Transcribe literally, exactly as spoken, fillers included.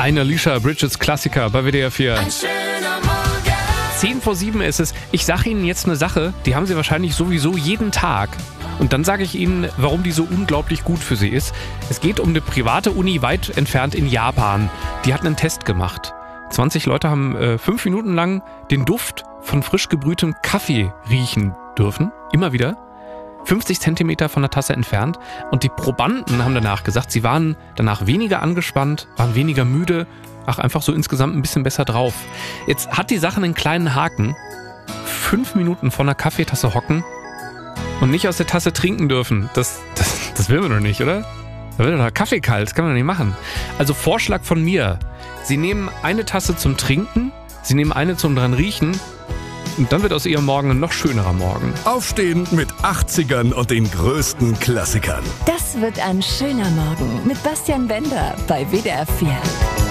Ein Alicia Bridges Klassiker bei W D R vier. Ein schöner Morgen. Zehn vor sieben ist es. Ich sage Ihnen jetzt eine Sache, die haben Sie wahrscheinlich sowieso jeden Tag. Und dann sage ich Ihnen, warum die so unglaublich gut für Sie ist. Es geht um eine private Uni weit entfernt in Japan. Die hat einen Test gemacht. zwanzig Leute haben äh, fünf Minuten lang den Duft von frisch gebrühtem Kaffee riechen dürfen. Immer wieder. fünfzig Zentimeter von der Tasse entfernt. Und die Probanden haben danach gesagt, sie waren danach weniger angespannt, waren weniger müde, ach, einfach so insgesamt ein bisschen besser drauf. Jetzt hat die Sache einen kleinen Haken. Fünf Minuten vor einer Kaffeetasse hocken und nicht aus der Tasse trinken dürfen. Das, das, das will man doch nicht, oder? Da wird doch Kaffee kalt, das kann man doch nicht machen. Also Vorschlag von mir. Sie nehmen eine Tasse zum Trinken, Sie nehmen eine zum dran riechen und dann wird aus Ihrem Morgen ein noch schönerer Morgen. Aufstehen mit achtzigern und den größten Klassikern. Das wird ein schöner Morgen mit Bastian Bender bei W D R vier.